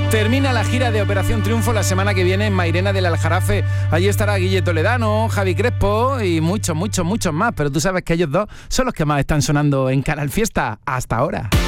Termina la gira de Operación Triunfo la semana que viene en Mairena del Aljarafe. Allí estará Guille Toledano, Javi Crespo y muchos más. Pero tú sabes que ellos dos son los que más están sonando en Canal Fiesta hasta ahora.